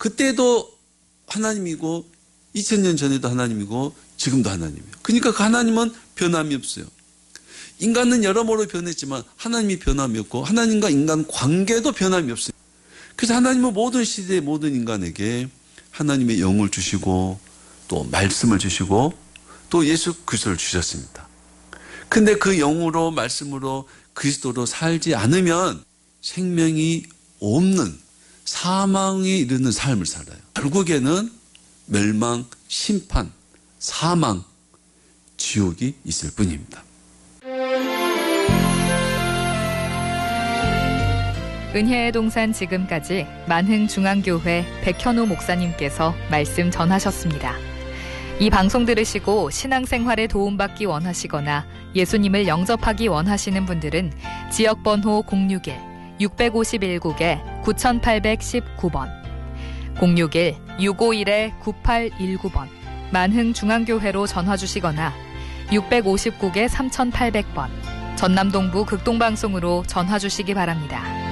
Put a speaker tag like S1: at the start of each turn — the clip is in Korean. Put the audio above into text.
S1: 그때도 하나님이고 2000년 전에도 하나님이고 지금도 하나님이에요. 그러니까 그 하나님은 변함이 없어요. 인간은 여러모로 변했지만 하나님이 변함이 없고 하나님과 인간 관계도 변함이 없어요. 그래서 하나님은 모든 시대의 모든 인간에게 하나님의 영을 주시고 또 말씀을 주시고 또 예수 그리스도를 주셨습니다. 근데 그 영으로 말씀으로 그리스도로 살지 않으면 생명이 없는 사망에 이르는 삶을 살아요. 결국에는 멸망, 심판, 사망, 지옥이 있을 뿐입니다.
S2: 은혜의 동산 지금까지 만흥중앙교회 백현호 목사님께서 말씀 전하셨습니다. 이 방송 들으시고 신앙생활에 도움받기 원하시거나 예수님을 영접하기 원하시는 분들은 지역번호 061-651국에 9819번 061-651-9819번 만흥중앙교회로 전화주시거나 659개 3800번 전남동부 극동방송으로 전화주시기 바랍니다.